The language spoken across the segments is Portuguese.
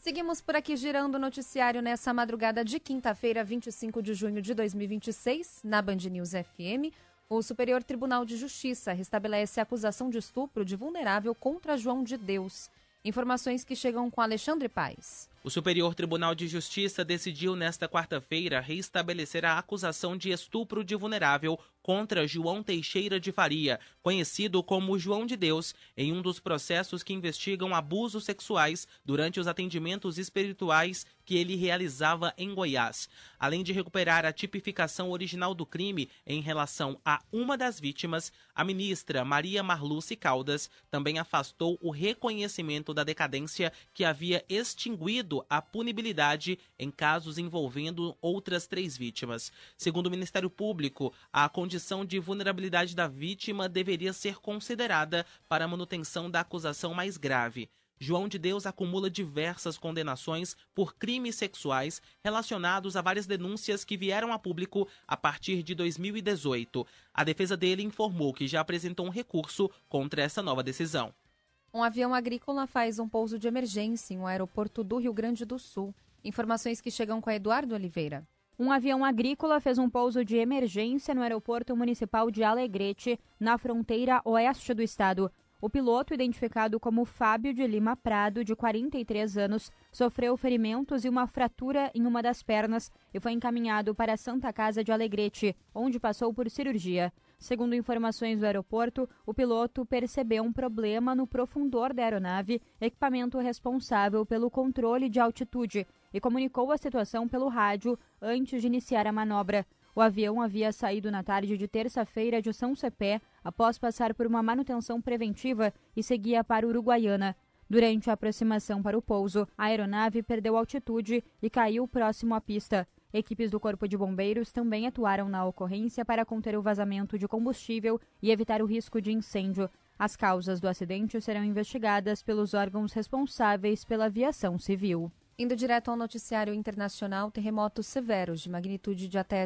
Seguimos por aqui girando o noticiário nessa madrugada de quinta-feira, 25 de junho de 2026, na Band News FM. O Superior Tribunal de Justiça restabelece a acusação de estupro de vulnerável contra João de Deus. Informações que chegam com Alexandre Paes. O Superior Tribunal de Justiça decidiu nesta quarta-feira reestabelecer a acusação de estupro de vulnerável contra João Teixeira de Faria, conhecido como João de Deus, em um dos processos que investigam abusos sexuais durante os atendimentos espirituais que ele realizava em Goiás. Além de recuperar a tipificação original do crime em relação a uma das vítimas, a ministra Maria Marluce Caldas também afastou o reconhecimento da decadência que havia extinguido a punibilidade em casos envolvendo outras 3 vítimas. Segundo o Ministério Público, a condição de vulnerabilidade da vítima deveria ser considerada para a manutenção da acusação mais grave. João de Deus acumula diversas condenações por crimes sexuais relacionados a várias denúncias que vieram a público a partir de 2018. A defesa dele informou que já apresentou um recurso contra essa nova decisão. Um avião agrícola faz um pouso de emergência em um aeroporto do Rio Grande do Sul. Informações que chegam com Eduardo Oliveira. Um avião agrícola fez um pouso de emergência no aeroporto municipal de Alegrete, na fronteira oeste do estado. O piloto, identificado como Fábio de Lima Prado, de 43 anos, sofreu ferimentos e uma fratura em uma das pernas e foi encaminhado para a Santa Casa de Alegrete, onde passou por cirurgia. Segundo informações do aeroporto, o piloto percebeu um problema no profundor da aeronave, equipamento responsável pelo controle de altitude, e comunicou a situação pelo rádio antes de iniciar a manobra. O avião havia saído na tarde de terça-feira de São Cepé, após passar por uma manutenção preventiva e seguia para Uruguaiana. Durante a aproximação para o pouso, a aeronave perdeu altitude e caiu próximo à pista. Equipes do Corpo de Bombeiros também atuaram na ocorrência para conter o vazamento de combustível e evitar o risco de incêndio. As causas do acidente serão investigadas pelos órgãos responsáveis pela aviação civil. Indo direto ao noticiário internacional, terremotos severos de magnitude de até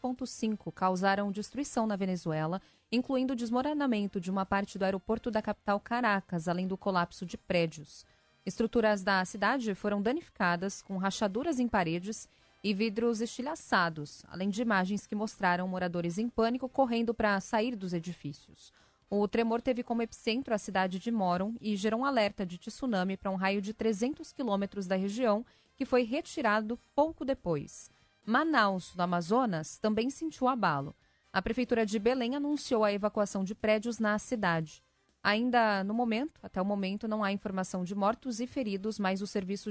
6,5 causaram destruição na Venezuela, incluindo o desmoronamento de uma parte do aeroporto da capital Caracas, além do colapso de prédios. Estruturas da cidade foram danificadas, com rachaduras em paredes e vidros estilhaçados, além de imagens que mostraram moradores em pânico correndo para sair dos edifícios. O tremor teve como epicentro a cidade de Moron e gerou um alerta de tsunami para um raio de 300 quilômetros da região, que foi retirado pouco depois. Manaus, no Amazonas, também sentiu abalo. A Prefeitura de Belém anunciou a evacuação de prédios na cidade. Até o momento, não há informação de mortos e feridos, mas o serviço